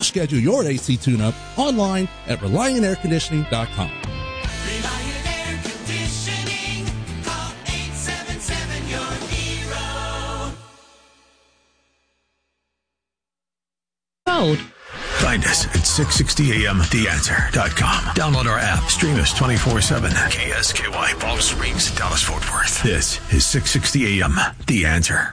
schedule your AC tune-up online at ReliantAirConditioning.com. Reliant Air Conditioning. Call 877-YOUR-HERO. Road. Find us at 660amtheanswer.com. Download our app. Stream us 24/7. KSKY, Palm Springs, Dallas, Fort Worth. This is 660 AM, The Answer.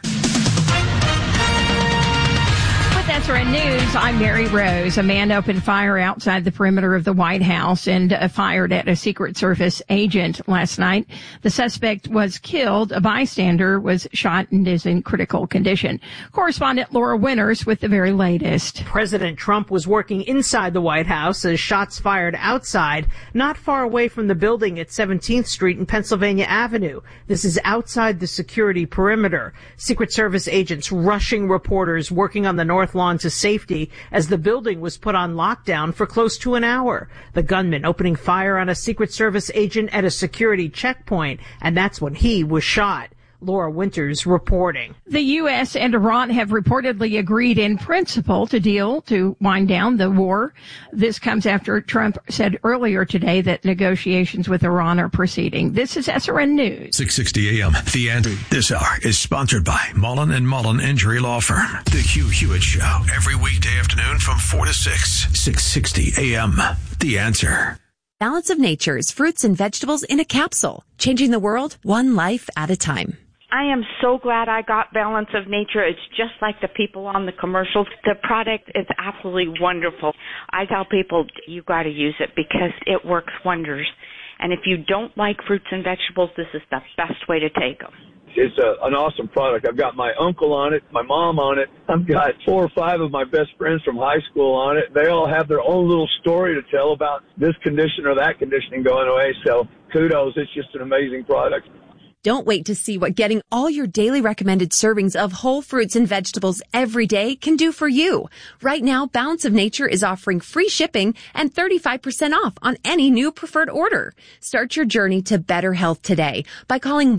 SRN News, I'm Mary Rose. A man opened fire outside the perimeter of the White House and fired at a Secret Service agent last night. The suspect was killed. A bystander was shot and is in critical condition. Correspondent Laura Winters with the very latest. President Trump was working inside the White House as shots fired outside, not far away from the building at 17th Street and Pennsylvania Avenue. This is outside the security perimeter. Secret Service agents rushing reporters working on the North Lawn to safety as the building was put on lockdown for close to an hour. The gunman opening fire on a Secret Service agent at a security checkpoint, and that's when he was shot. Laura Winters reporting. The U.S. and Iran have reportedly agreed in principle to wind down the war. This comes after Trump said earlier today that negotiations with Iran are proceeding. This is SRN News. 660 AM, The Answer. This hour is sponsored by Mullen & Mullen Injury Law Firm. The Hugh Hewitt Show, every weekday afternoon from 4 to 6. 660 AM, The Answer. Balance of Nature's fruits and vegetables in a capsule, changing the world one life at a time. I am so glad I got Balance of Nature. It's just like the people on the commercials. The product is absolutely wonderful. I tell people you got to use it because it works wonders. And if you don't like fruits and vegetables, this is the best way to take them. It's an awesome product. I've got my uncle on it, my mom on it. I've got 4 or 5 of my best friends from high school on it. They all have their own little story to tell about this condition or that conditioning going away. So kudos. It's just an amazing product. Don't wait to see what getting all your daily recommended servings of whole fruits and vegetables every day can do for you. Right now, Balance of Nature is offering free shipping and 35% off on any new preferred order. Start your journey to better health today by calling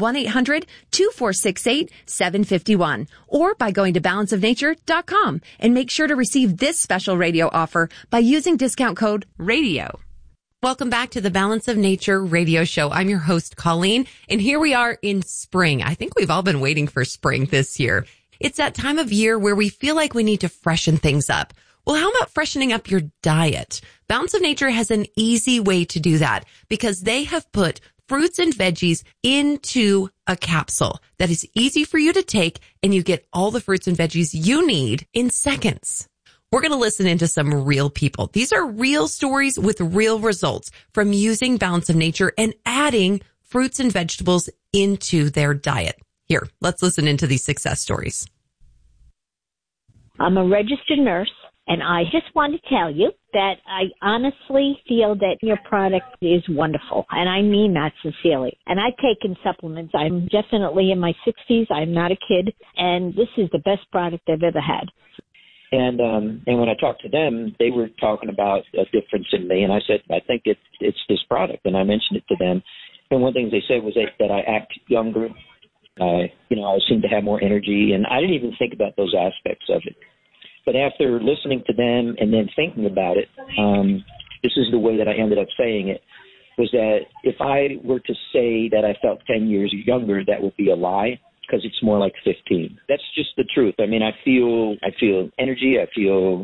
1-800-2468-751 or by going to balanceofnature.com and make sure to receive this special radio offer by using discount code RADIO. Welcome back to the Balance of Nature radio show. I'm your host, Colleen, and here we are in spring. I think we've all been waiting for spring this year. It's that time of year where we feel like we need to freshen things up. Well, how about freshening up your diet? Balance of Nature has an easy way to do that because they have put fruits and veggies into a capsule that is easy for you to take, and you get all the fruits and veggies you need in seconds. We're going to listen into some real people. These are real stories with real results from using Balance of Nature and adding fruits and vegetables into their diet. Here, let's listen into these success stories. I'm a registered nurse, and I just want to tell you that I honestly feel that your product is wonderful, and I mean that sincerely. And I've taken supplements. I'm definitely in my 60s. I'm not a kid, and this is the best product I've ever had. And when I talked to them, they were talking about a difference in me, and I said, I think it's this product, and I mentioned it to them. And one thing they said was that I act younger. I seem to have more energy, and I didn't even think about those aspects of it. But after listening to them and then thinking about it, this is the way that I ended up saying it, was that if I were to say that I felt 10 years younger, that would be a lie. Because it's more like 15. That's just the truth. I mean, I feel energy. I feel,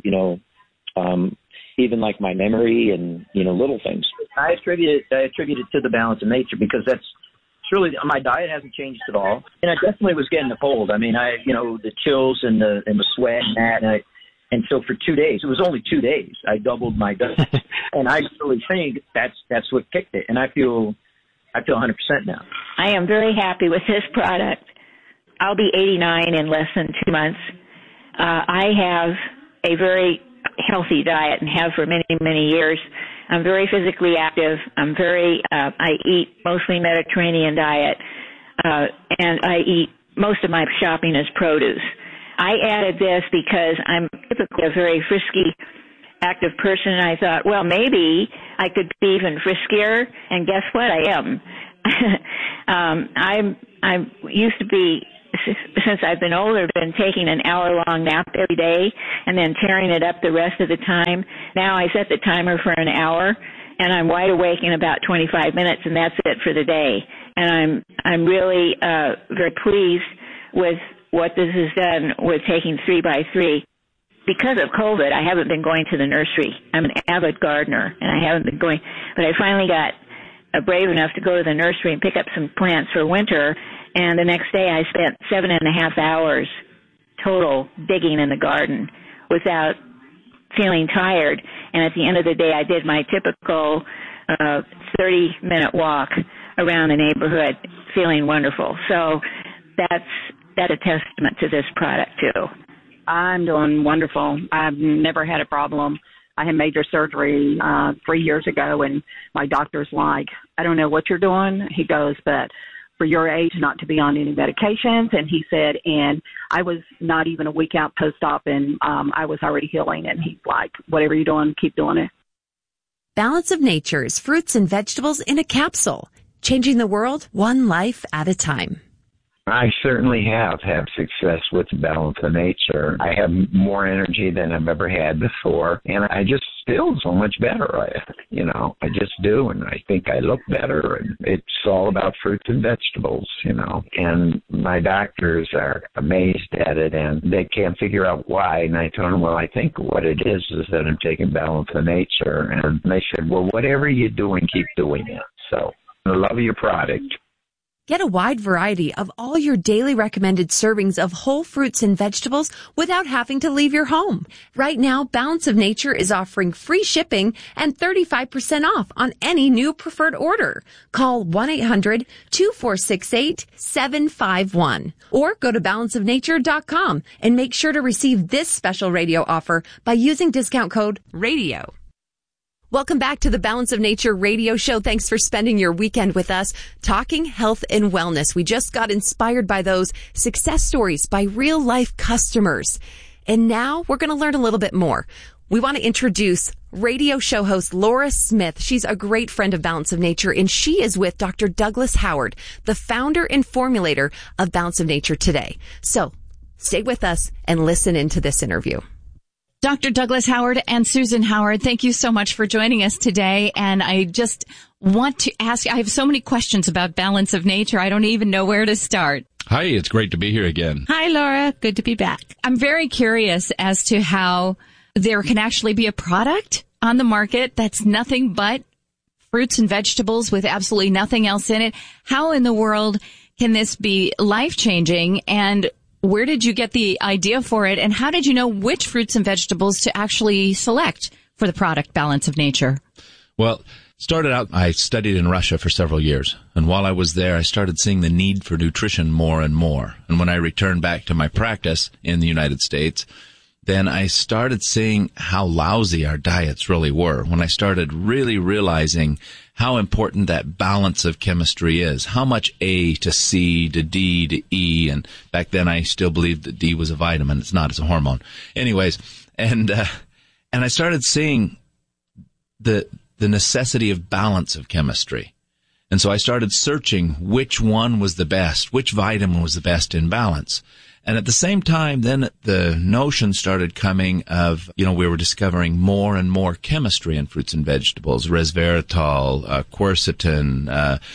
even like my memory and, little things. I attribute it to the Balance of Nature because it's really, my diet hasn't changed at all. And I definitely was getting the cold. I mean, the chills and the sweat and that. And so for 2 days, it was only 2 days, I doubled my dose. And I really think that's what kicked it. And I feel 100% now. I am very happy with this product. I'll be 89 in less than 2 months. I have a very healthy diet and have for many, many years. I'm very physically active. I eat mostly Mediterranean diet, and I eat most of my shopping as produce. I added this because I'm typically a very frisky, active person, and I thought, well, maybe I could be even friskier, and guess what? I am. I used to be since I've been older, been taking an hour-long nap every day and then tearing it up the rest of the time. Now I set the timer for an hour, and I'm wide awake in about 25 minutes, and that's it for the day. And I'm really very pleased with what this has done with taking 3x3. Because of COVID, I haven't been going to the nursery. I'm an avid gardener, and I haven't been going. But I finally got brave enough to go to the nursery and pick up some plants for winter. And the next day, I spent 7.5 hours total digging in the garden without feeling tired. And at the end of the day, I did my typical 30-minute walk around the neighborhood, feeling wonderful. So that's a testament to this product too. I'm doing wonderful. I've never had a problem. I had major surgery 3 years ago, and my doctor's like, I don't know what you're doing. He goes, but for your age, not to be on any medications. And he said, and I was not even a week out post-op, and I was already healing. And he's like, whatever you're doing, keep doing it. Balance of Nature's fruits and vegetables in a capsule, changing the world one life at a time. I certainly have had success with Balance of Nature. I have more energy than I've ever had before, and I just feel so much better. I just do, and I think I look better, and it's all about fruits and vegetables, and my doctors are amazed at it, and they can't figure out why, and I told them, well, I think what it is that I'm taking Balance of Nature, and they said, well, whatever you're doing, keep doing it. So I love your product. Get a wide variety of all your daily recommended servings of whole fruits and vegetables without having to leave your home. Right now, Balance of Nature is offering free shipping and 35% off on any new preferred order. Call 1-800-2468-751 or go to balanceofnature.com and make sure to receive this special radio offer by using discount code RADIO. Welcome back to the Balance of Nature radio show. Thanks for spending your weekend with us, talking health and wellness. We just got inspired by those success stories by real life customers. And now we're going to learn a little bit more. We want to introduce radio show host Laura Smith. She's a great friend of Balance of Nature, and she is with Dr. Douglas Howard, the founder and formulator of Balance of Nature today. So stay with us and listen into this interview. Dr. Douglas Howard and Susan Howard, thank you so much for joining us today. And I just want to ask, I have so many questions about Balance of Nature. I don't even know where to start. Hi, it's great to be here again. Hi, Laura. Good to be back. I'm very curious as to how there can actually be a product on the market that's nothing but fruits and vegetables with absolutely nothing else in it. How in the world can this be life-changing, and where did you get the idea for it, and how did you know which fruits and vegetables to actually select for the product Balance of Nature? Well, started out, I studied in Russia for several years, and while I was there, I started seeing the need for nutrition more and more. And when I returned back to my practice in the United States, then I started seeing how lousy our diets really were. When I started really realizing how important that balance of chemistry is, how much A to C to D to E, and back then I still believed that D was a vitamin. It's not, it's a hormone. Anyways, and I started seeing the necessity of balance of chemistry. And so I started searching which one was the best, which vitamin was the best in balance. And at the same time, then the notion started coming of, we were discovering more and more chemistry in fruits and vegetables, resveratrol, quercetin,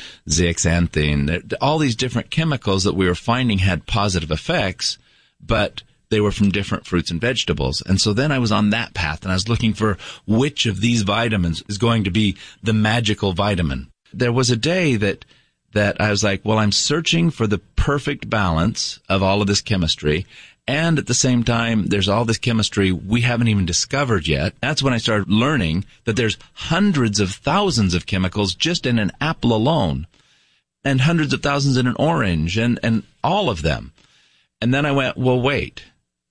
zeaxanthin, all these different chemicals that we were finding had positive effects, but they were from different fruits and vegetables. And so then I was on that path, and I was looking for which of these vitamins is going to be the magical vitamin. There was a day that I was like, well, I'm searching for the perfect balance of all of this chemistry, and at the same time, there's all this chemistry we haven't even discovered yet. That's when I started learning that there's hundreds of thousands of chemicals just in an apple alone, and hundreds of thousands in an orange, and all of them. And then I went, well, wait.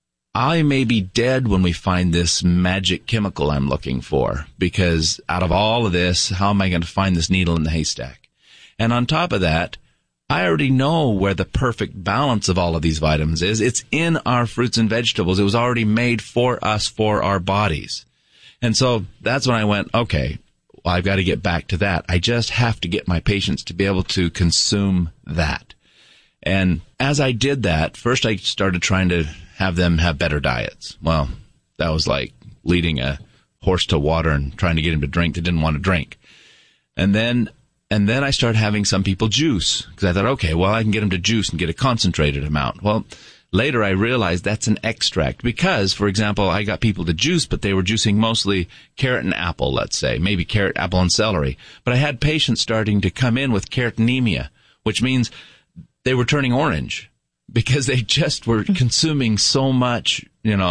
I may be dead when we find this magic chemical I'm looking for, because out of all of this, how am I going to find this needle in the haystack? And on top of that, I already know where the perfect balance of all of these vitamins is. It's in our fruits and vegetables. It was already made for us, for our bodies. And so that's when I went, okay, well, I've got to get back to that. I just have to get my patients to be able to consume that. And as I did that, first I started trying to have them have better diets. Well, that was like leading a horse to water and trying to get him to drink that didn't want to drink. And then I started having some people juice because I thought, okay, well, I can get them to juice and get a concentrated amount. Well, later I realized that's an extract because, for example, I got people to juice, but they were juicing mostly carrot and apple, let's say, maybe carrot, apple, and celery. But I had patients starting to come in with carotenoemia, which means they were turning orange because they just were consuming so much,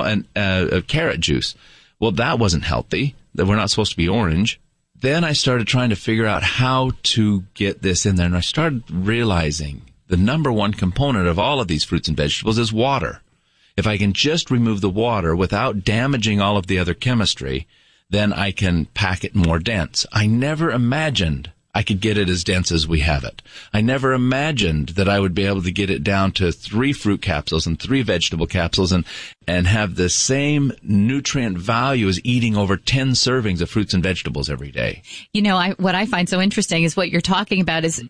carrot juice. Well, that wasn't healthy. That we're not supposed to be orange. Then I started trying to figure out how to get this in there, and I started realizing the number one component of all of these fruits and vegetables is water. If I can just remove the water without damaging all of the other chemistry, then I can pack it more dense. I never imagined I could get it as dense as we have it. I never imagined that I would be able to get it down to 3 fruit capsules and 3 vegetable capsules and have the same nutrient value as eating over 10 servings of fruits and vegetables every day. What I find so interesting is what you're talking about is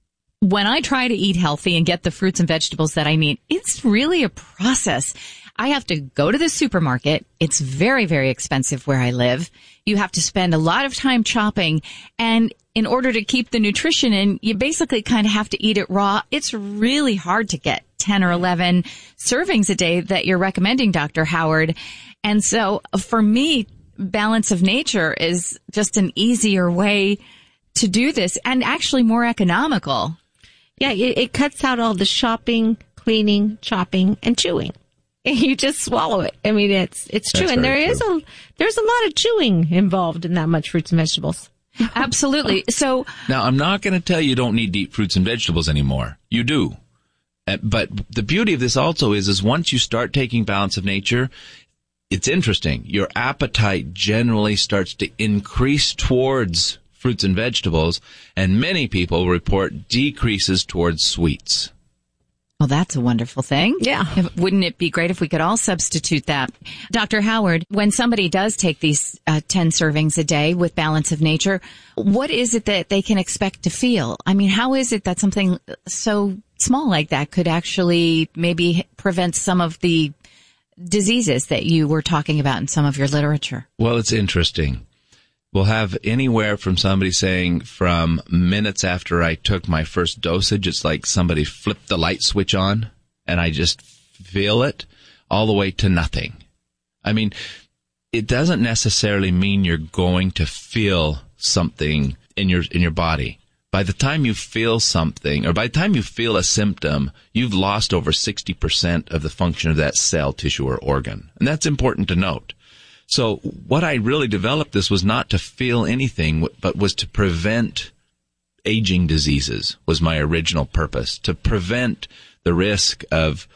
when I try to eat healthy and get the fruits and vegetables that I need, it's really a process. I have to go to the supermarket. It's very, very expensive where I live. You have to spend a lot of time chopping. And in order to keep the nutrition in, you basically kind of have to eat it raw. It's really hard to get 10 or 11 servings a day that you're recommending, Dr. Howard. And so for me, Balance of Nature is just an easier way to do this and actually more economical. Yeah, it cuts out all the shopping, cleaning, chopping, and chewing. You just swallow it. I mean, it's true. And there's a lot of chewing involved in that much fruits and vegetables. Absolutely. So now I'm not going to tell you don't need to eat fruits and vegetables anymore. You do. But the beauty of this also is once you start taking Balance of Nature, it's interesting. Your appetite generally starts to increase towards fruits and vegetables, and many people report decreases towards sweets. Well, that's a wonderful thing. Yeah. Wouldn't it be great if we could all substitute that? Dr. Howard, when somebody does take these 10 servings a day with Balance of Nature, what is it that they can expect to feel? I mean, how is it that something so small like that could actually maybe prevent some of the diseases that you were talking about in some of your literature? Well, it's interesting. We'll have anywhere from somebody saying from minutes after I took my first dosage, it's like somebody flipped the light switch on and I just feel it, all the way to nothing. I mean, it doesn't necessarily mean you're going to feel something in your body. By the time you feel something, or by the time you feel a symptom, you've lost over 60% of the function of that cell, tissue, or organ. And that's important to note. So what I really developed this was not to feel anything, but was to prevent aging diseases was my original purpose, to prevent the risk of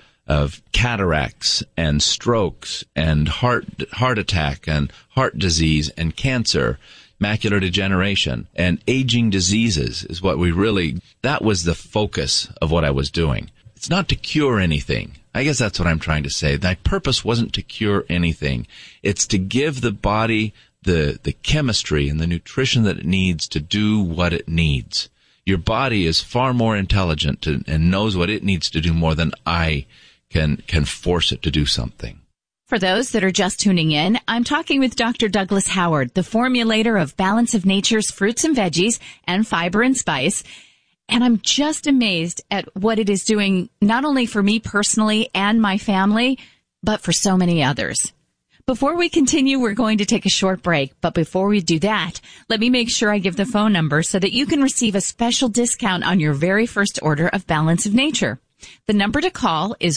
cataracts and strokes and heart attack and heart disease and cancer, macular degeneration and aging diseases is what that was the focus of what I was doing. It's not to cure anything. I guess that's what I'm trying to say. My purpose wasn't to cure anything. It's to give the body the chemistry and the nutrition that it needs to do what it needs. Your body is far more intelligent and knows what it needs to do more than I can force it to do something. For those that are just tuning in, I'm talking with Dr. Douglas Howard, the formulator of Balance of Nature's fruits and veggies and fiber and spice. And I'm just amazed at what it is doing, not only for me personally and my family, but for so many others. Before we continue, we're going to take a short break. But before we do that, let me make sure I give the phone number so that you can receive a special discount on your very first order of Balance of Nature. The number to call is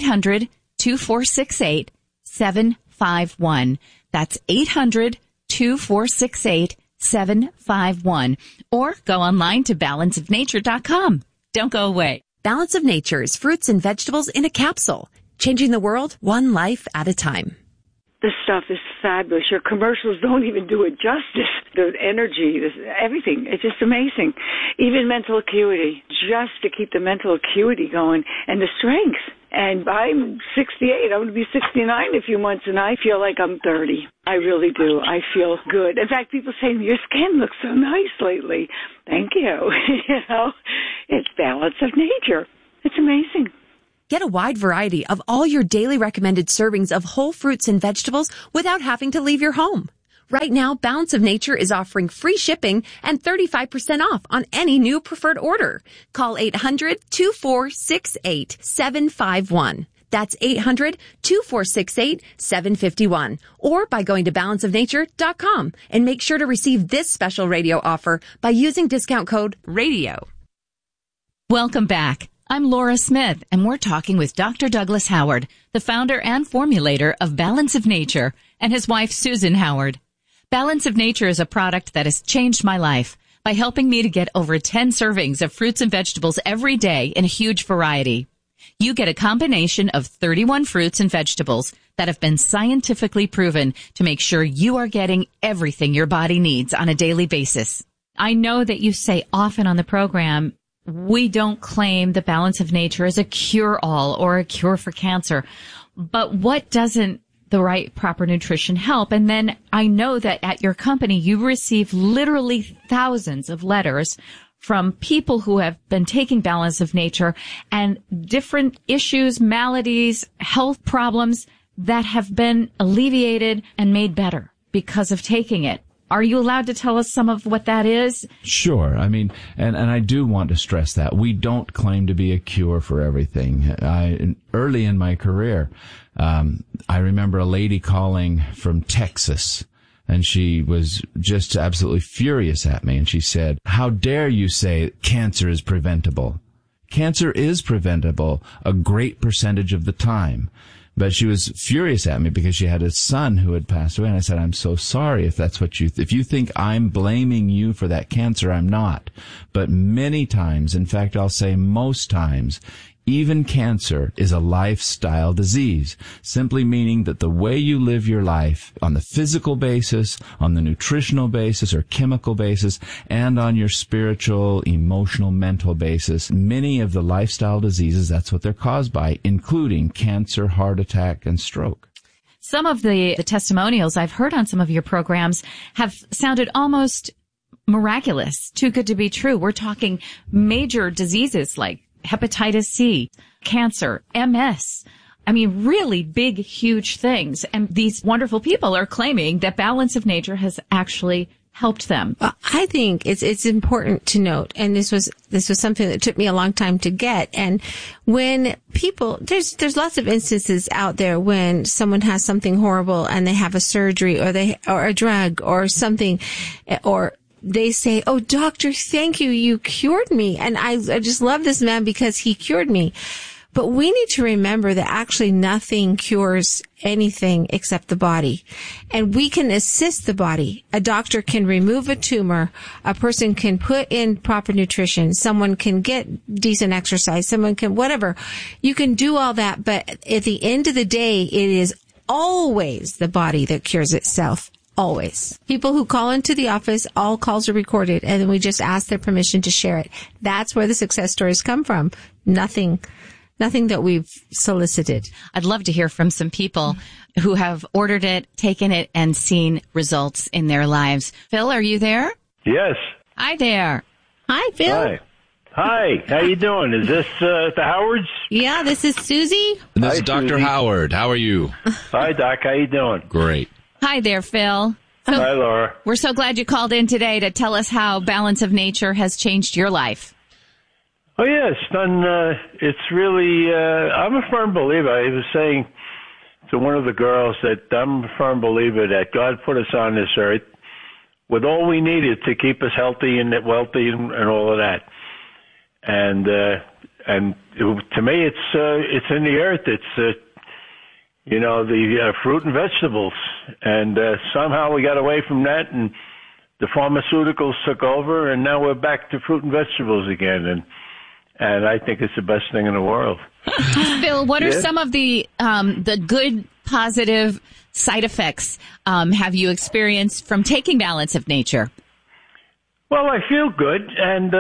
1-800-2468-751. That's 800-2468-751. 751, or go online to balanceofnature.com. Don't go away. Balance of Nature's fruits and vegetables in a capsule, changing the world one life at a time. This stuff is fabulous. Your commercials don't even do it justice. The energy, everything. It's just amazing. Even mental acuity, just to keep the mental acuity going and the strength. And I'm 68. I'm going to be 69 in a few months, and I feel like I'm 30. I really do. I feel good. In fact, people say, your skin looks so nice lately. Thank you. It's Balance of Nature. It's amazing. Get a wide variety of all your daily recommended servings of whole fruits and vegetables without having to leave your home. Right now, Balance of Nature is offering free shipping and 35% off on any new preferred order. Call 800-2468-751. That's 800-2468-751. Or by going to balanceofnature.com and make sure to receive this special radio offer by using discount code RADIO. Welcome back. I'm Laura Smith, and we're talking with Dr. Douglas Howard, the founder and formulator of Balance of Nature, and his wife, Susan Howard. Balance of Nature is a product that has changed my life by helping me to get over 10 servings of fruits and vegetables every day in a huge variety. You get a combination of 31 fruits and vegetables that have been scientifically proven to make sure you are getting everything your body needs on a daily basis. I know that you say often on the program, we don't claim the Balance of Nature as a cure-all or a cure for cancer. But what doesn't the right proper nutrition help? And then I know that at your company, you receive literally thousands of letters from people who have been taking Balance of Nature and different issues, maladies, health problems that have been alleviated and made better because of taking it. Are you allowed to tell us some of what that is? Sure. I mean, and I do want to stress that we don't claim to be a cure for everything. Early in my career, I remember a lady calling from Texas, and she was just absolutely furious at me. And she said, "How dare you say cancer is preventable? Cancer is preventable a great percentage of the time." But she was furious at me because she had a son who had passed away. And I said, "I'm so sorry if that's what if you think I'm blaming you for that cancer, I'm not." But many times, in fact, I'll say most times, even cancer is a lifestyle disease, simply meaning that the way you live your life on the physical basis, on the nutritional basis or chemical basis, and on your spiritual, emotional, mental basis, many of the lifestyle diseases, that's what they're caused by, including cancer, heart attack, and stroke. Some of the testimonials I've heard on some of your programs have sounded almost miraculous, too good to be true. We're talking major diseases like hepatitis C, cancer, MS. I mean, really big, huge things. And these wonderful people are claiming that Balance of Nature has actually helped them. Well, I think it's important to note, and this was something that took me a long time to get. And when people, there's lots of instances out there when someone has something horrible and they have a surgery or a drug or something, or they say, "Oh, doctor, thank you. You cured me." And I just love this man because he cured me. But we need to remember that actually nothing cures anything except the body. And we can assist the body. A doctor can remove a tumor. A person can put in proper nutrition. Someone can get decent exercise. Someone can, whatever. You can do all that. But at the end of the day, it is always the body that cures itself. Always. People who call into the office, all calls are recorded, and then we just ask their permission to share it. That's where the success stories come from. Nothing that we've solicited. I'd love to hear from some people who have ordered it, taken it, and seen results in their lives. Phil, are you there? Yes. Hi there. Hi, Phil. Hi. How you doing? Is this the Howards? Yeah, this is Susie. This is Dr. Susie. Howard. How are you? Hi, Doc. How you doing? Great. Hi there, Phil. Hi, Laura. We're so glad you called in today to tell us how Balance of Nature has changed your life. Oh, yeah, it's done. It's really, I'm a firm believer. I was saying to one of the girls that I'm a firm believer that God put us on this earth with all we needed to keep us healthy and wealthy and all of that. And to me, it's in the earth. It's, the fruit and vegetables. And somehow we got away from that, and the pharmaceuticals took over, and now we're back to fruit and vegetables again. And I think it's the best thing in the world. Phil, what are some of the good, positive side effects have you experienced from taking Balance of Nature? Well, I feel good, and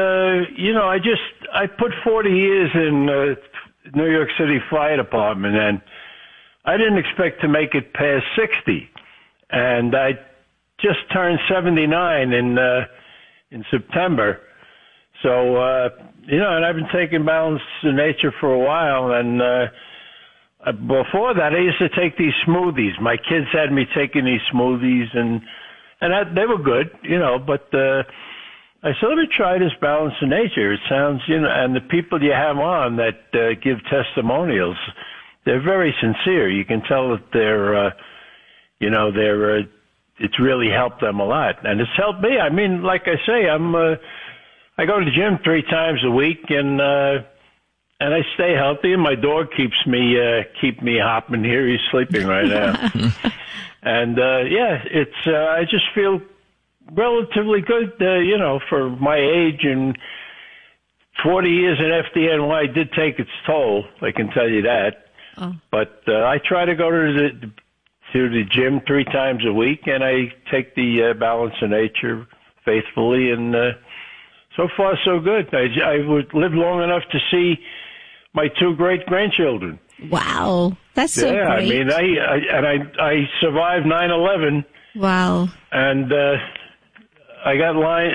I put 40 years in New York City Fire Department, and I didn't expect to make it past 60, and I just turned 79 in September. So, and I've been taking Balance of Nature for a while, and before that, I used to take these smoothies. My kids had me taking these smoothies, and they were good, but I said, let me try this Balance of Nature. It sounds, and the people you have on that give testimonials, they're very sincere. You can tell that they're, it's really helped them a lot, and it's helped me. I mean, like I say, I go to the gym 3 times a week, and I stay healthy. And my dog keep me hopping here. He's sleeping right now, and it's I just feel relatively good, for my age, and 40 years at FDNY did take its toll. I can tell you that. Oh. But I try to go to the gym 3 times a week, and I take the Balance of Nature faithfully, and so far so good. I would live long enough to see my 2 great grandchildren. Wow, that's so great. Yeah, I mean, I survived 9/11. Wow. And I got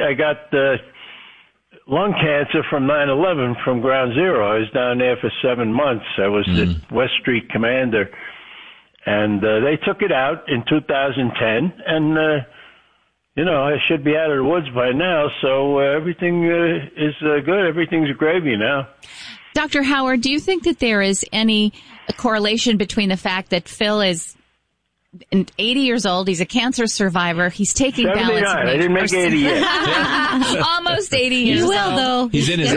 lung cancer from 9/11 from Ground Zero. I was down there for 7 months. I was the West Street commander, and they took it out in 2010. And I should be out of the woods by now. So everything is good. Everything's gravy now. Dr. Howard, do you think that there is any correlation between the fact that Phil is 80 years old, he's a cancer survivor, he's taking Balance of Nature? I didn't make 80 yet. Almost 80 years old. You will, though. He's in his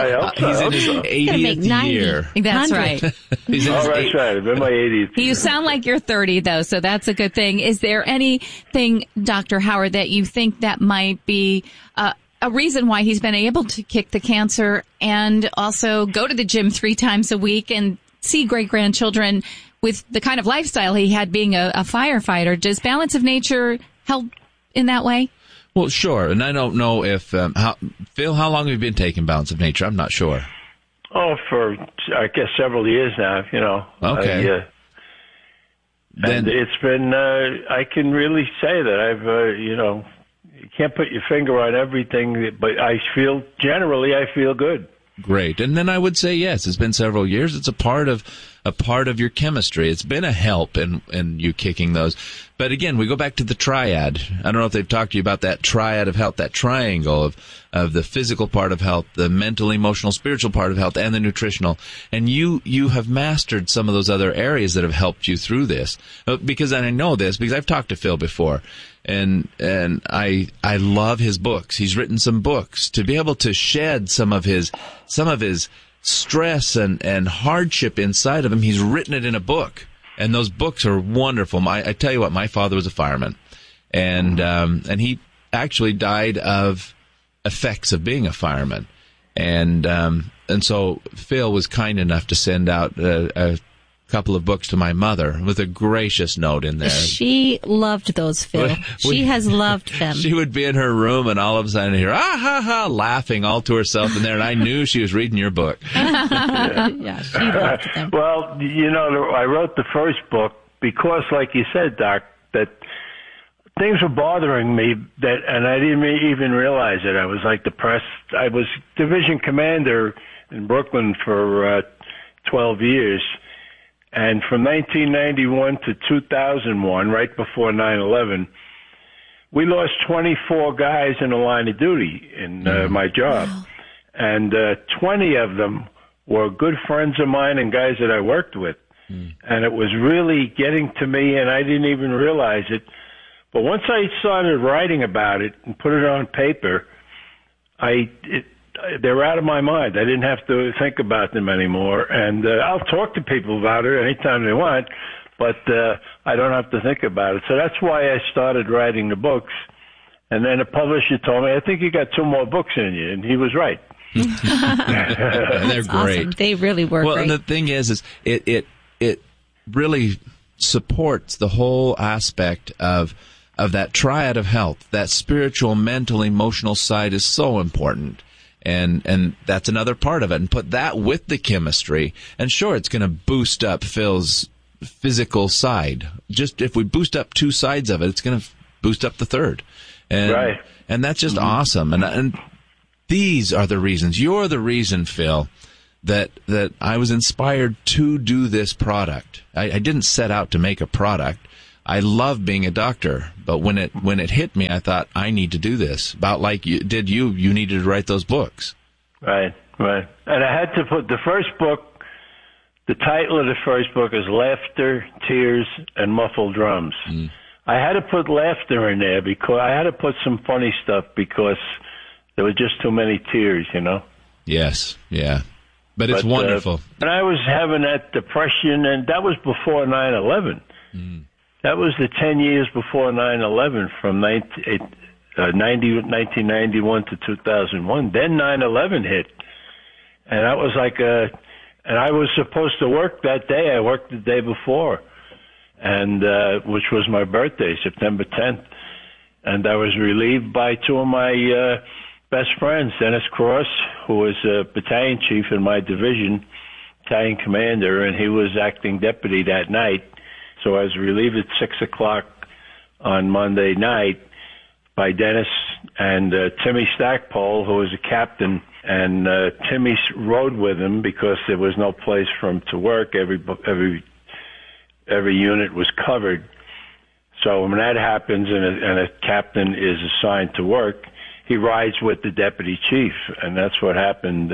80th year. That's right. That's right. I'm in my 80th year. You sound like you're 30, though, so that's a good thing. Is there anything, Dr. Howard, that you think that might be a reason why he's been able to kick the cancer and also go to the gym 3 times a week and see great-grandchildren with the kind of lifestyle he had being a firefighter? Does Balance of Nature help in that way? Well, sure. And I don't know if, Phil, how long have you been taking Balance of Nature? I'm not sure. Oh, for, I guess, several years now, Okay. And it's been, I can really say that I've, you can't put your finger on everything, but generally I feel good. Great. And then I would say, yes, it's been several years. It's a part of your chemistry. It's been a help in you kicking those. But again, we go back to the triad. I don't know if they've talked to you about that triad of health, that triangle of the physical part of health, the mental, emotional, spiritual part of health, and the nutritional. And you have mastered some of those other areas that have helped you through this. Because I know this because I've talked to Phil before. And I love his books. He's written some books to be able to shed some of his stress and hardship inside of him. He's written it in a book, and those books are wonderful. I tell you what, my father was a fireman, and he actually died of effects of being a fireman, and so Phil was kind enough to send out a couple of books to my mother with a gracious note in there. She loved those, Phil. She has loved them. She would be in her room and all of a sudden hear, ha, ha, laughing all to herself in there, and I knew she was reading your book. Yeah, she loved them. Well, I wrote the first book because, like you said, Doc, that things were bothering me and I didn't even realize it. I was like depressed. I was division commander in Brooklyn for 12 years. And from 1991 to 2001, right before 9/11, we lost 24 guys in the line of duty in my job. Wow. And 20 of them were good friends of mine and guys that I worked with. And it was really getting to me, and I didn't even realize it. But once I started writing about it and put it on paper, they're out of my mind. I didn't have to think about them anymore. And I'll talk to people about it anytime they want, but I don't have to think about it. So that's why I started writing the books. And then the publisher told me, I think you got 2 more books in you. And he was right. They're great. Awesome. They really were great. Well, and the thing is it really supports the whole aspect of that triad of health. That spiritual, mental, emotional side is so important. And that's another part of it. And put that with the chemistry. And sure, it's going to boost up Phil's physical side. Just if we boost up 2 sides of it, it's going to boost up the third. And, right. And that's just awesome. And These are the reasons. You're the reason, Phil, that I was inspired to do this product. I didn't set out to make a product. I love being a doctor, but when it hit me, I thought, I need to do this. About like you needed to write those books. Right. And I had to put the first book, the title of the first book is Laughter, Tears, and Muffled Drums. I had to put laughter in there because I had to put some funny stuff because there was just too many tears, you know? Yes, yeah. But it's wonderful. And I was having that depression, and that was before 9/11. That was the 10 years before 9/11, from 1991 to 2001. Then 9/11 hit. And that was like and I was supposed to work that day. I worked the day before, and which was my birthday, September 10th. And I was relieved by two of my best friends, Dennis Cross, who was a battalion chief in my division, battalion commander, and he was acting deputy that night. So I was relieved at 6 o'clock on Monday night by Dennis and Timmy Stackpole, who was a captain. And Timmy rode with him because there was no place for him to work. Every unit was covered. So when that happens and a captain is assigned to work, he rides with the deputy chief. And that's what happened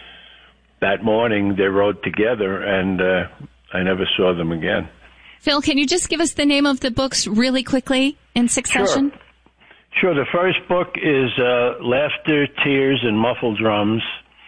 that morning. They rode together, and I never saw them again. Phil, can you just give us the name of the books really quickly in succession? Sure. The first book is Laughter, Tears, and Muffled Drums.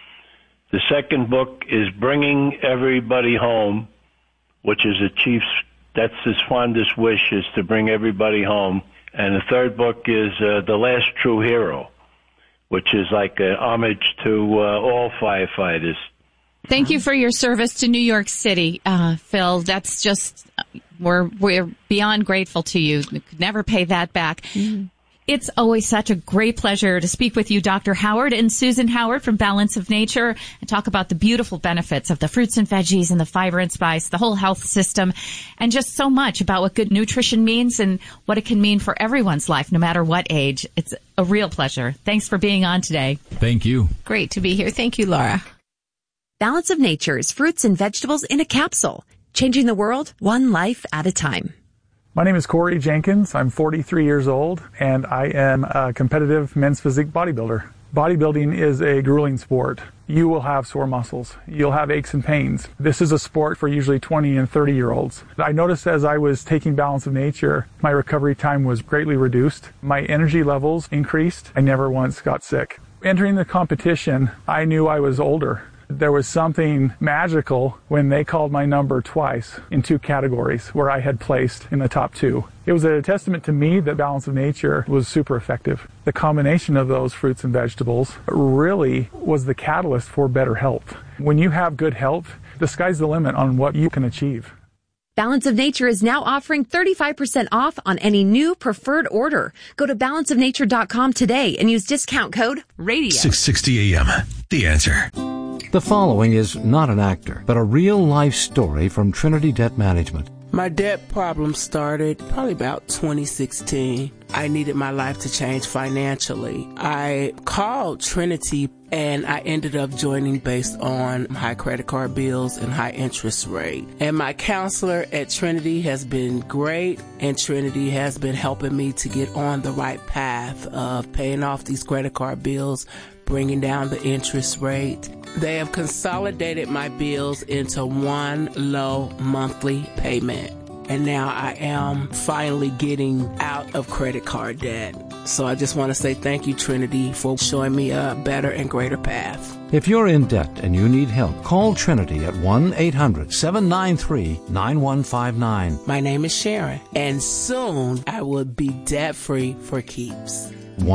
The second book is Bringing Everybody Home, which is that's his fondest wish, is to bring everybody home. And the third book is The Last True Hero, which is like an homage to all firefighters. Thank you for your service to New York City, Phil. That's just, we're beyond grateful to you. We could never pay that back. It's always such a great pleasure to speak with you, Dr. Howard and Susan Howard from Balance of Nature, and talk about the beautiful benefits of the fruits and veggies and the fiber and spice, the whole health system, and just so much about what good nutrition means and what it can mean for everyone's life, no matter what age. It's a real pleasure. Thanks for being on today. Thank you. Great to be here. Thank you, Laura. Balance of Nature is fruits and vegetables in a capsule, changing the world one life at a time. My name is Corey Jenkins. I'm 43 years old, and I am a competitive men's physique bodybuilder. Bodybuilding is a grueling sport. You will have sore muscles. You'll have aches and pains. This is a sport for usually 20 and 30-year-olds. I noticed as I was taking Balance of Nature, my recovery time was greatly reduced. My energy levels increased. I never once got sick. Entering the competition, I knew I was older. There was something magical when they called my number twice in two categories where I had placed in the top two. It was a testament to me that Balance of Nature was super effective. The combination of those fruits and vegetables really was the catalyst for better health. When you have good health, the sky's the limit on what you can achieve. Balance of Nature is now offering 35% off on any new preferred order. Go to balanceofnature.com today and use discount code RADIO. 660 AM. The Answer. The following is not an actor, but a real-life story from Trinity Debt Management. My debt problem started probably about 2016. I needed my life to change financially. I called Trinity, and I ended up joining based on high credit card bills and high interest rate. And my counselor at Trinity has been great, and Trinity has been helping me to get on the right path of paying off these credit card bills, bringing down the interest rate. They have consolidated my bills into one low monthly payment. And now I am finally getting out of credit card debt. So I just want to say thank you, Trinity, for showing me a better and greater path. If you're in debt and you need help, call Trinity at 1-800-793-9159. My name is Sharon, and soon I will be debt-free for keeps.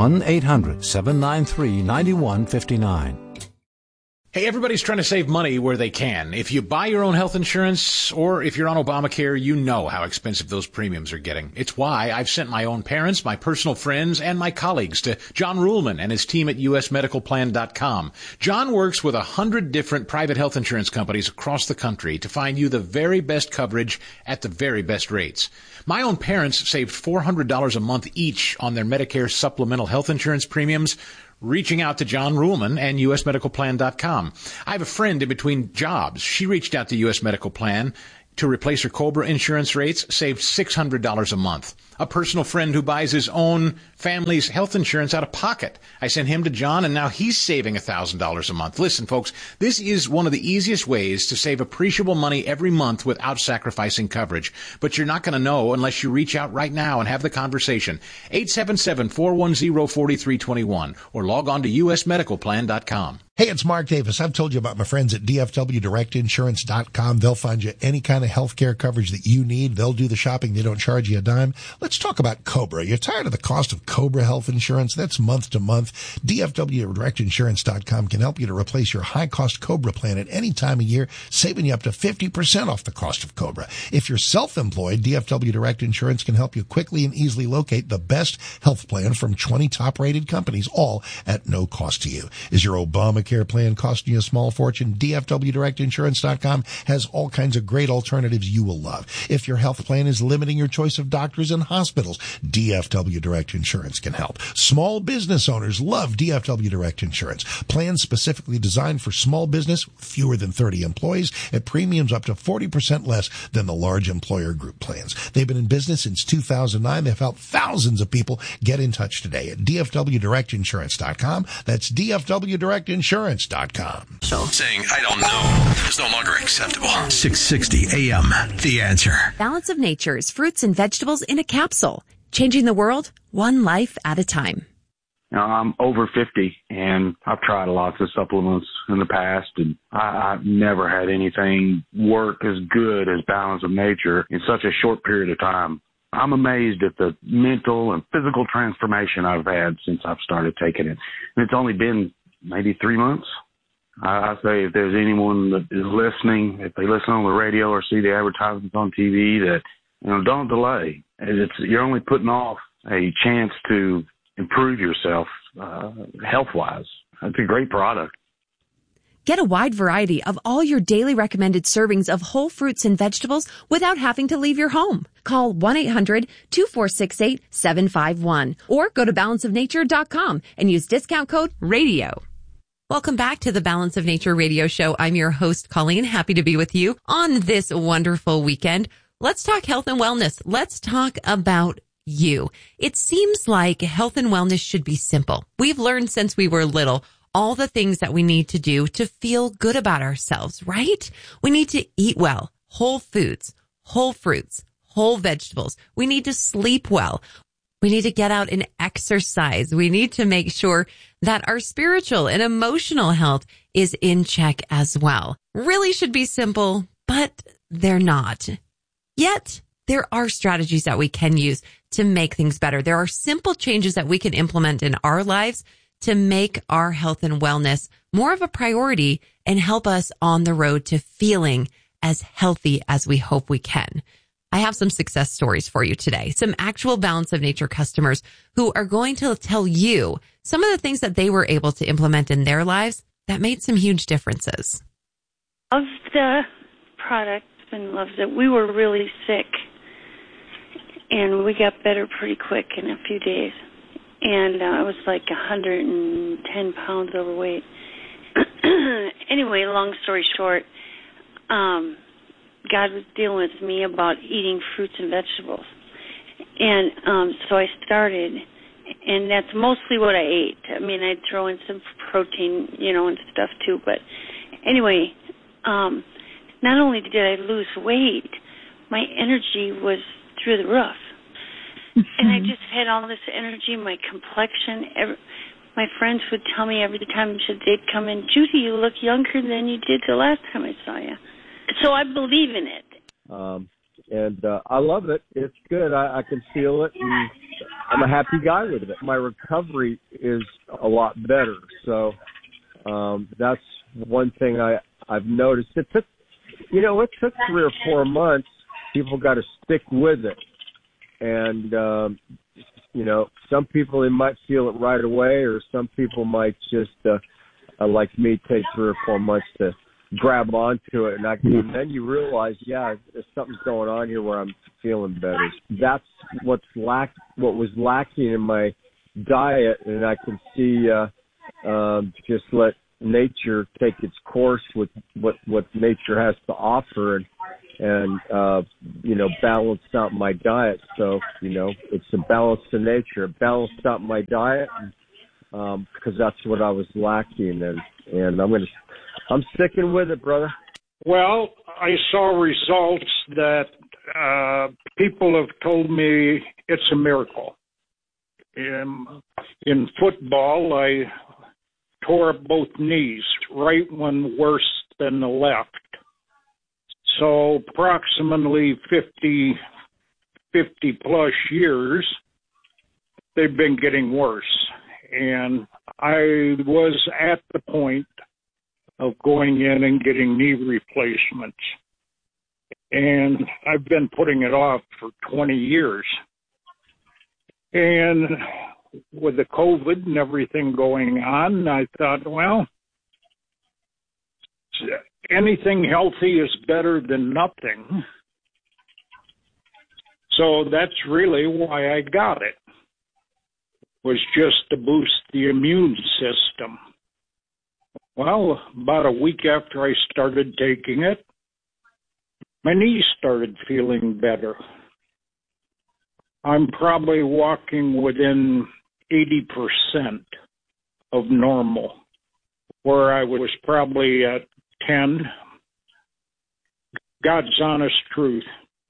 1-800-793-9159. Hey, everybody's trying to save money where they can. If you buy your own health insurance or if you're on Obamacare, you know how expensive those premiums are getting. It's why I've sent my own parents, my personal friends, and my colleagues to John Ruhlman and his team at usmedicalplan.com. John works with 100 different private health insurance companies across the country to find you the very best coverage at the very best rates. My own parents saved $400 a month each on their Medicare supplemental health insurance premiums. reaching out to John Ruhlman and usmedicalplan.com. I have a friend in between jobs. She reached out to US Medical Plan to replace her COBRA insurance rates, saved $600 a month. A personal friend who buys his own family's health insurance out of pocket. I sent him to John, and now he's saving $1,000 a month. Listen, folks, this is one of the easiest ways to save appreciable money every month without sacrificing coverage. But you're not going to know unless you reach out right now and have the conversation. 877-410-4321 or log on to usmedicalplan.com. Hey, it's Mark Davis. I've told you about my friends at DFWDirectInsurance.com. They'll find you any kind of health care coverage that you need. They'll do the shopping. They don't charge you a dime. Let's talk about COBRA. You're tired of the cost of COBRA health insurance? That's month to month. DFWDirectInsurance.com can help you to replace your high-cost COBRA plan at any time of year, saving you up to 50% off the cost of COBRA. If you're self-employed, DFW Direct Insurance can help you quickly and easily locate the best health plan from 20 top-rated companies, all at no cost to you. Is your Obamacare plan costing you a small fortune? DFWDirectInsurance.com has all kinds of great alternatives you will love. If your health plan is limiting your choice of doctors and hospitals, DFW Direct Insurance can help. Small business owners love DFW Direct Insurance. Plans specifically designed for small business, fewer than 30 employees, at premiums up to 40% less than the large employer group plans. They've been in business since 2009. They've helped thousands of people. Get in touch today at DFWDirectInsurance.com. That's DFWDirectInsurance.com. Saying, I don't know, is no longer acceptable. 660 AM, The Answer. Balance of Nature's fruits and vegetables in a capsule. Changing the world, one life at a time. Now, I'm over 50, and I've tried lots of supplements in the past, and I've never had anything work as good as Balance of Nature in such a short period of time. I'm amazed at the mental and physical transformation I've had since I've started taking it. And it's only been maybe 3 months. I say if there's anyone that is listening, if they listen on the radio or see the advertisements on TV, that, don't delay. You're only putting off a chance to improve yourself health-wise. It's a great product. Get a wide variety of all your daily recommended servings of whole fruits and vegetables without having to leave your home. Call 1-800-246-8751 or go to balanceofnature.com and use discount code RADIO. Welcome back to the Balance of Nature radio show. I'm your host, Colleen. Happy to be with you on this wonderful weekend. Let's talk health and wellness. Let's talk about you. It seems like health and wellness should be simple. We've learned since we were little all the things that we need to do to feel good about ourselves, right? We need to eat well, whole foods, whole fruits, whole vegetables. We need to sleep well. We need to get out and exercise. We need to make sure that our spiritual and emotional health is in check as well. Really should be simple, but they're not. Yet, there are strategies that we can use to make things better. There are simple changes that we can implement in our lives to make our health and wellness more of a priority and help us on the road to feeling as healthy as we hope we can. I have some success stories for you today. Some actual Balance of Nature customers who are going to tell you some of the things that they were able to implement in their lives that made some huge differences. Of the product and loves it. We were really sick, and we got better pretty quick in a few days. And I was like 110 pounds overweight. Anyway, long story short, God was dealing with me about eating fruits and vegetables. And so I started, and that's mostly what I ate. I mean, I'd throw in some protein, and stuff too. But anyway, not only did I lose weight, my energy was through the roof. And I just had all this energy, my complexion. My friends would tell me every time they'd come in, Judy, you look younger than you did the last time I saw you. So I believe in it. And I love it. It's good. I can feel it. And I'm a happy guy with it. My recovery is a lot better. So that's one thing I've noticed. It took 3 or 4 months. People got to stick with it. And, some people, they might feel it right away, or some people might just, like me, take 3 or 4 months to grab onto it. And then you realize, there's something's going on here where I'm feeling better. That's what was lacking in my diet, and I can see just let nature take its course with what nature has to offer, and balance out my diet. So, it's a balance to nature, balanced out my diet, because that's what I was lacking, and I'm sticking with it, brother. Well, I saw results that people have told me it's a miracle. In football, I tore up both knees, right one worse than the left. So approximately 50 plus years, they've been getting worse. And I was at the point of going in and getting knee replacements. And I've been putting it off for 20 years. And with the COVID and everything going on, I thought, well, anything healthy is better than nothing. So that's really why I got it, was just to boost the immune system. Well, about a week after I started taking it, my knees started feeling better. I'm probably walking within 80% of normal, where I was probably at 10. God's honest truth.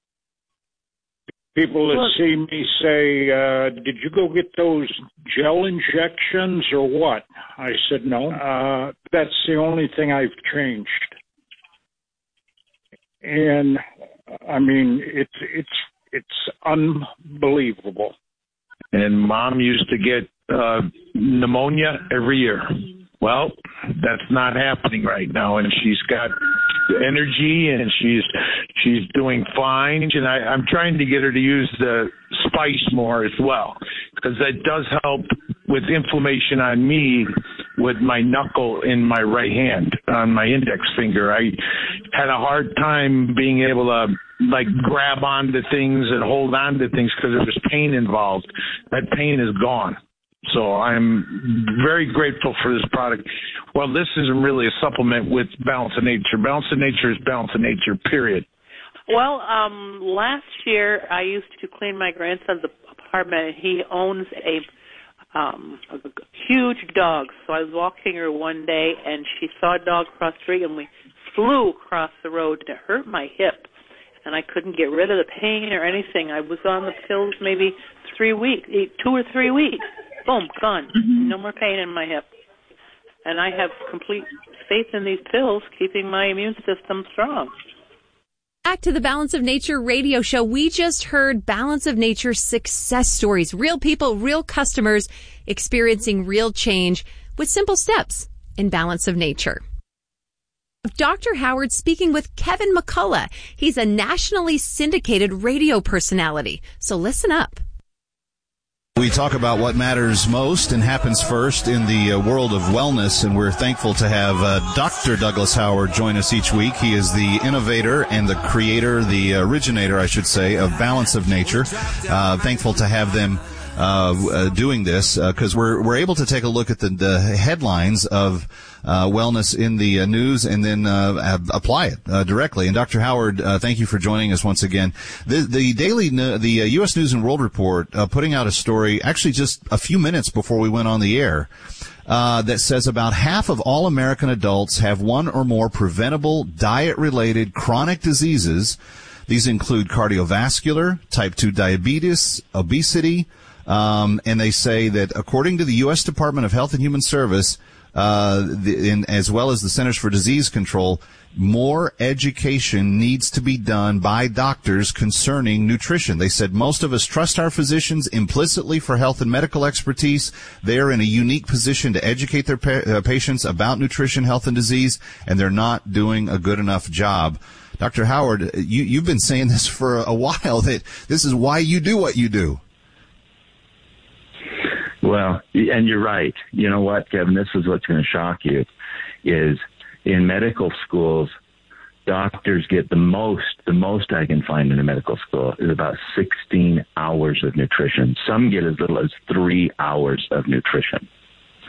People that see me say, did you go get those gel injections or what? I said, no. That's the only thing I've changed. And, I mean, it's unbelievable. And Mom used to get pneumonia every year. Well, that's not happening right now, and she's got energy, and she's doing fine. And I'm trying to get her to use the spice more as well, because that does help with inflammation on me with my knuckle in my right hand, on my index finger. I had a hard time being able to grab onto things and hold on to things because there was pain involved. That pain is gone. So I'm very grateful for this product. Well, this isn't really a supplement with Balance of Nature. Balance of Nature is Balance of Nature, period. Well, last year I used to clean my grandson's apartment. He owns a huge dog. So I was walking her one day, and she saw a dog cross the street, and we flew across the road, and it hurt my hip. And I couldn't get rid of the pain or anything. I was on the pills maybe 2 or 3 weeks. Boom, gone. Mm-hmm. No more pain in my hip. And I have complete faith in these pills keeping my immune system strong. Back to the Balance of Nature radio show. We just heard Balance of Nature success stories. Real people, real customers experiencing real change with simple steps in Balance of Nature. Dr. Howard speaking with Kevin McCullough. He's a nationally syndicated radio personality. So listen up. We talk about what matters most and happens first in the world of wellness, and we're thankful to have Dr. Douglas Howard join us each week. He is the innovator and the creator, the originator, I should say, of Balance of Nature. Thankful to have them doing this because we're able to take a look at the headlines of wellness in the news and then apply it directly. And Dr. Howard, thank you for joining us once again. The U.S. News and World Report putting out a story actually just a few minutes before we went on the air that says about half of all American adults have one or more preventable diet-related chronic diseases. These include cardiovascular, type 2 diabetes, obesity, and they say that according to the U.S. Department of Health and Human Service, as well as the Centers for Disease Control, more education needs to be done by doctors concerning nutrition. They said most of us trust our physicians implicitly for health and medical expertise. They are in a unique position to educate their patients about nutrition, health, and disease, and they're not doing a good enough job. Dr. Howard, you've been saying this for a while, that this is why you do what you do. Well, and you're right. You know what, Kevin, this is what's going to shock you, is in medical schools, doctors get the most I can find in a medical school is about 16 hours of nutrition. Some get as little as 3 hours of nutrition.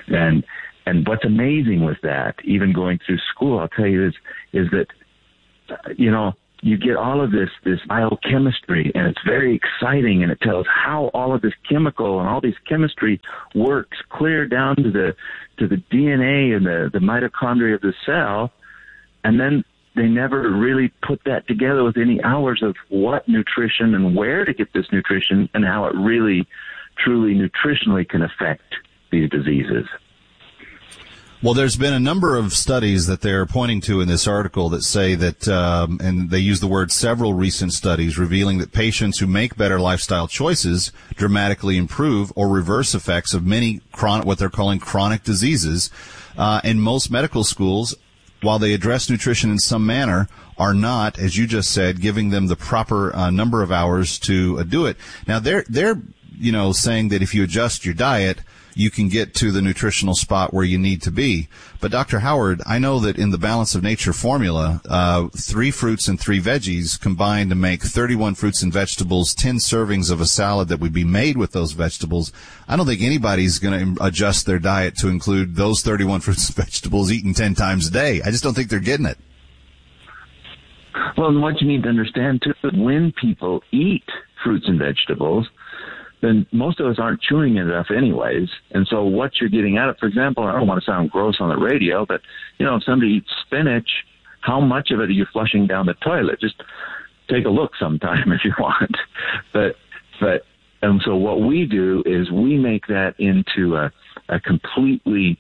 And what's amazing with that, even going through school, I'll tell you, is that, you get all of this biochemistry, and it's very exciting, and it tells how all of this chemical and all this chemistry works clear down to the DNA and the mitochondria of the cell. And then they never really put that together with any hours of what nutrition and where to get this nutrition and how it really, truly nutritionally can affect these diseases. Well, there's been a number of studies that they're pointing to in this article that say that, and they use the word several recent studies revealing that patients who make better lifestyle choices dramatically improve or reverse effects of many what they're calling chronic diseases. And most medical schools, while they address nutrition in some manner, are not, as you just said, giving them the proper number of hours to do it. Now, they're saying that if you adjust your diet, you can get to the nutritional spot where you need to be. But Dr. Howard, I know that in the Balance of Nature formula, 3 fruits and 3 veggies combined to make 31 fruits and vegetables, 10 servings of a salad that would be made with those vegetables. I don't think anybody's going to adjust their diet to include those 31 fruits and vegetables eaten 10 times a day. I just don't think they're getting it. Well, and what you need to understand, too, is when people eat fruits and vegetables, then most of us aren't chewing it enough anyways. And so what you're getting at it, for example, I don't want to sound gross on the radio, but, if somebody eats spinach, how much of it are you flushing down the toilet? Just take a look sometime if you want. And so what we do is we make that into a completely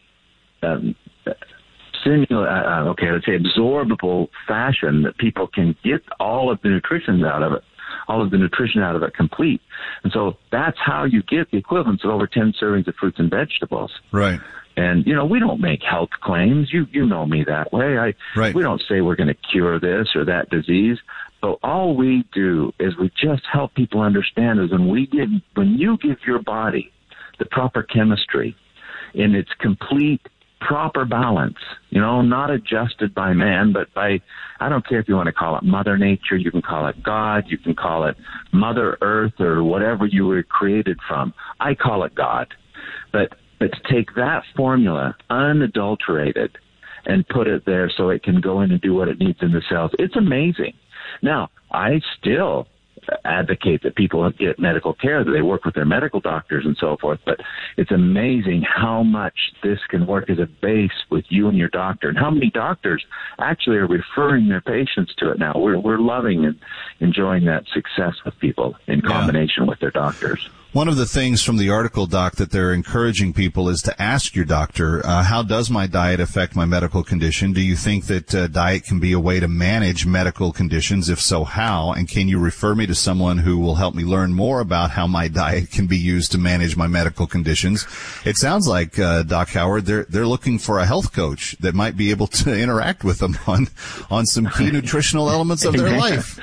absorbable fashion that people can get all of the nutrition out of it complete. And so that's how you get the equivalence of over 10 servings of fruits and vegetables. Right. And, we don't make health claims. You know me that way. We don't say we're going to cure this or that disease. But all we do is we just help people understand is when you give your body the proper chemistry in its complete proper balance, not adjusted by man, but by, I don't care if you want to call it Mother Nature, you can call it God, you can call it Mother Earth or whatever you were created from. I call it God. But to take that formula, unadulterated, and put it there so it can go in and do what it needs in the cells, it's amazing. Now, I still advocate that people get medical care, that they work with their medical doctors and so forth, but it's amazing how much this can work as a base with you and your doctor, and how many doctors actually are referring their patients to it now. We're loving and enjoying that success with people in combination with their doctors. One of the things from the article, Doc, that they're encouraging people is to ask your doctor, how does my diet affect my medical condition? Do you think that diet can be a way to manage medical conditions? If so, how? And can you refer me to someone who will help me learn more about how my diet can be used to manage my medical conditions? It sounds like, Doc Howard, they're looking for a health coach that might be able to interact with them on some key nutritional elements of their life.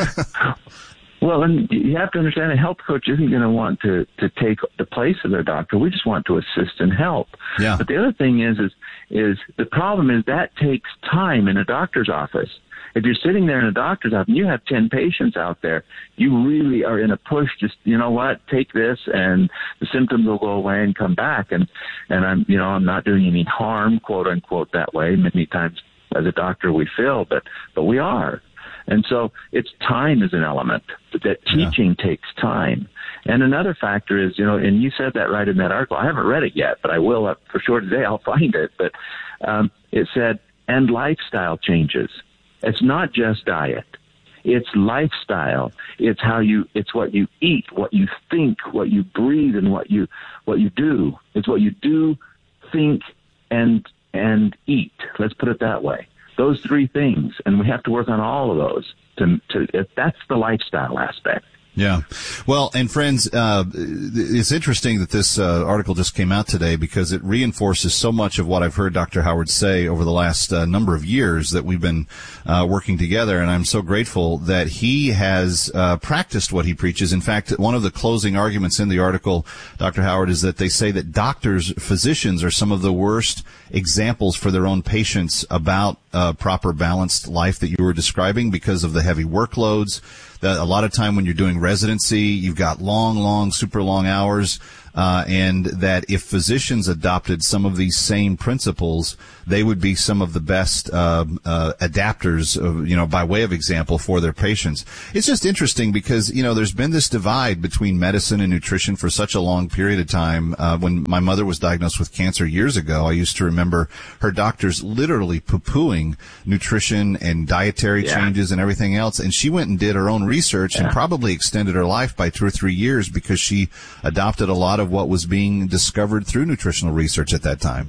Well, and you have to understand a health coach isn't going to want to take the place of their doctor. We just want to assist and help. Yeah. But the other thing is the problem is that takes time in a doctor's office. If you're sitting there in a doctor's office and you have 10 patients out there, you really are in a push. Just, take this and the symptoms will go away and come back. And I'm not doing any harm, quote unquote, that way. Many times as a doctor we feel, but we are. And so it's time is an element. That teaching takes time. And another factor is, and you said that right in that article. I haven't read it yet, but I will for sure today. I'll find it. But it said, and lifestyle changes. It's not just diet. It's lifestyle. It's it's what you eat, what you think, what you breathe, and what you do. It's what you do, think, and eat. Let's put it that way. Those 3 things, and we have to work on all of those. That's the lifestyle aspect. Yeah. Well, and friends, it's interesting that this article just came out today because it reinforces so much of what I've heard Dr. Howard say over the last number of years that we've been working together. And I'm so grateful that he has practiced what he preaches. In fact, one of the closing arguments in the article, Dr. Howard, is that they say that physicians are some of the worst examples for their own patients about proper balanced life that you were describing because of the heavy workloads. A lot of time when you're doing residency, you've got long, super long hours. and that if physicians adopted some of these same principles, they would be some of the best adapters, by way of example for their patients. It's just interesting because, there's been this divide between medicine and nutrition for such a long period of time. When my mother was diagnosed with cancer years ago, I used to remember her doctors literally poo-pooing nutrition and dietary changes and everything else. And she went and did her own research and probably extended her life by 2 or 3 years because she adopted a lot of what was being discovered through nutritional research at that time.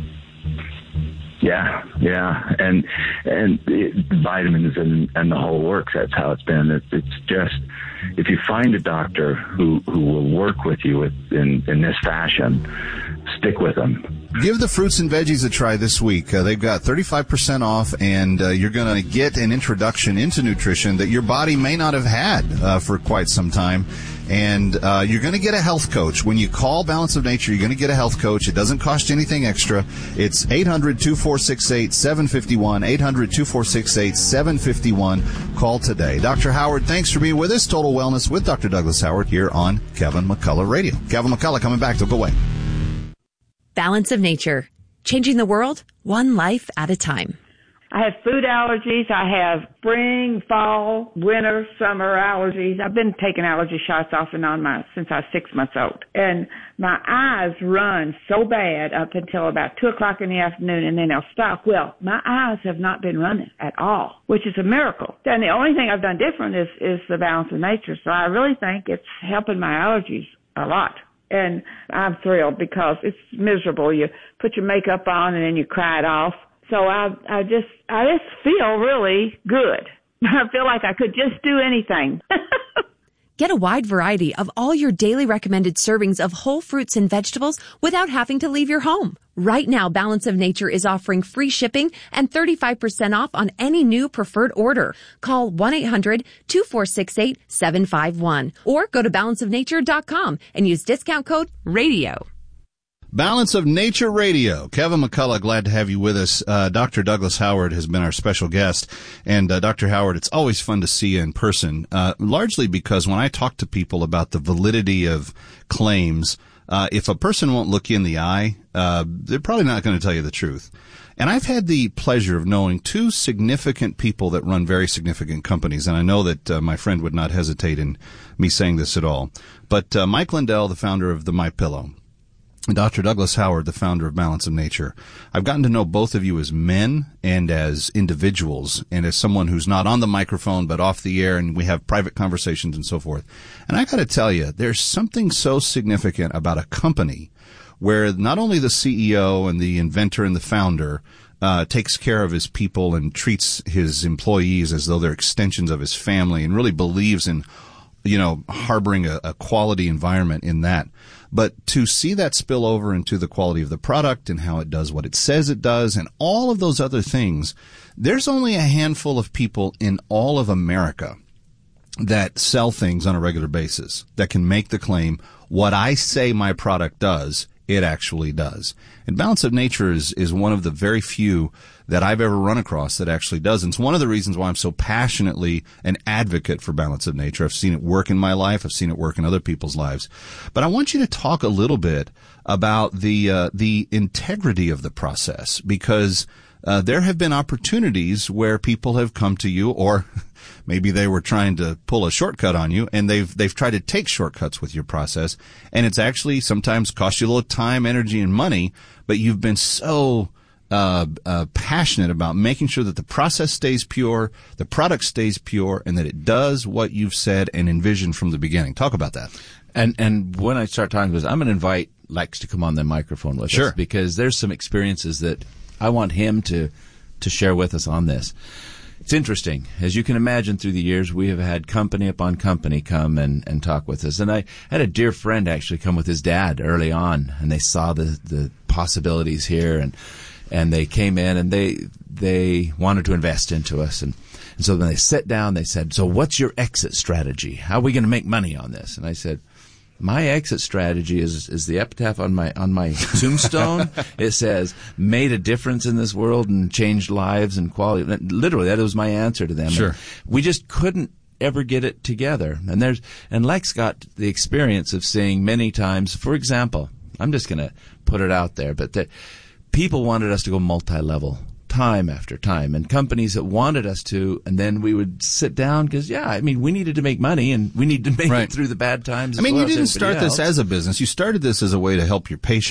Yeah, and vitamins and the whole works. That's how it's been. It's just, if you find a doctor who will work with you in this fashion, stick with them. Give the fruits and veggies a try this week. They've got 35% off, and you're going to get an introduction into nutrition that your body may not have had for quite some time. And you're going to get a health coach. When you call Balance of Nature, you're going to get a health coach. It doesn't cost you anything extra. It's 800-2468-751, 800-2468-751. Call today. Dr. Howard, thanks for being with us. Total Wellness with Dr. Douglas Howard here on Kevin McCullough Radio. Kevin McCullough coming back. Don't go away. Balance of Nature, changing the world one life at a time. I have food allergies. I have spring, fall, winter, summer allergies. I've been taking allergy shots off and on since I was 6 months old. And my eyes run so bad up until about 2 o'clock in the afternoon, and then they'll stop. Well, my eyes have not been running at all, which is a miracle. And the only thing I've done different is the Balance of Nature. So I really think it's helping my allergies a lot. And I'm thrilled because it's miserable. You put your makeup on and then you cry it off. So I just feel really good. I feel like I could just do anything. Get a wide variety of all your daily recommended servings of whole fruits and vegetables without having to leave your home. Right now, Balance of Nature is offering free shipping and 35% off on any new preferred order. Call 1-800-2468-751 or go to balanceofnature.com and use discount code RADIO. Balance of Nature Radio. Kevin McCullough, glad to have you with us. Dr. Douglas Howard has been our special guest. And Dr. Howard, it's always fun to see you in person, largely because when I talk to people about the validity of claims, if a person won't look you in the eye, they're probably not going to tell you the truth. And I've had the pleasure of knowing 2 significant people that run very significant companies, and I know that my friend would not hesitate in me saying this at all. But Mike Lindell, the founder of the MyPillow, and Dr. Douglas Howard, the founder of Balance of Nature. I've gotten to know both of you as men and as individuals and as someone who's not on the microphone but off the air, and we have private conversations and so forth. And I got to tell you, there's something so significant about a company where not only the CEO and the inventor and the founder takes care of his people and treats his employees as though they're extensions of his family and really believes in, harboring a quality environment in that. But to see that spill over into the quality of the product and how it does what it says it does and all of those other things, there's only a handful of people in all of America that sell things on a regular basis that can make the claim, what I say my product does, it actually does. And Balance of Nature is one of the very few that I've ever run across that actually does. And it's one of the reasons why I'm so passionately an advocate for Balance of Nature. I've seen it work in my life. I've seen it work in other people's lives. But I want you to talk a little bit about the integrity of the process, because there have been opportunities where people have come to you, or maybe they were trying to pull a shortcut on you, and they've tried to take shortcuts with your process, and it's actually sometimes cost you a little time, energy, and money, but you've been so passionate about making sure that the process stays pure, the product stays pure, and that it does what you've said and envisioned from the beginning. Talk about that. And when I start talking, I'm going to invite Lex to come on the microphone with us, because there's some experiences that I want him to share with us on this. It's interesting. As you can imagine, through the years, we have had company upon company come and talk with us. And I had a dear friend actually come with his dad early on, and they saw the possibilities here, and they came in and they wanted to invest into us. And so when they sat down, they said, "So what's your exit strategy? How are we going to make money on this?" And I said, "My exit strategy is the epitaph on my tombstone. It says, made a difference in this world and changed lives and quality." Literally, that was my answer to them. Sure. And we just couldn't ever get it together. And Lex got the experience of seeing many times, for example, I'm just going to put it out there, but that people wanted us to go multi-level time after time, and companies that wanted us to, and then we would sit down because, we needed to make money, and we need to make it through the bad times. You didn't start this as a business. You started this as a way to help your patients.